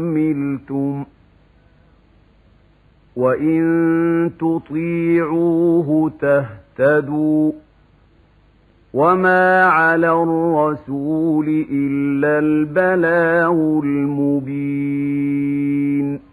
حملتم وإن تطيعوه تهتدوا وما على الرسول إلا البلاغ المبين